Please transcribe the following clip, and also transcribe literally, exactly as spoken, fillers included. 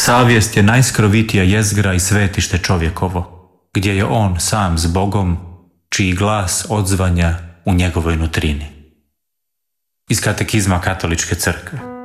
Savjest je najskrovitija jezgra i svetište čovjekovo, gdje je on sam s Bogom, čiji glas odzvanja u njegovoj nutrini. Iz Katekizma Katoličke crkve.